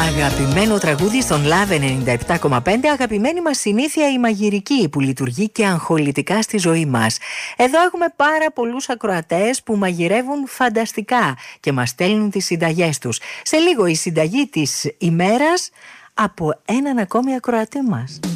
Αγαπημένο τραγούδι στον Love 97,5. Αγαπημένη μας συνήθεια η μαγειρική που λειτουργεί και αγχολητικά στη ζωή μας. Εδώ έχουμε πάρα πολλούς ακροατές που μαγειρεύουν φανταστικά και μας στέλνουν τις συνταγές τους. Σε λίγο η συνταγή της ημέρας από έναν ακόμη ακροατή μας.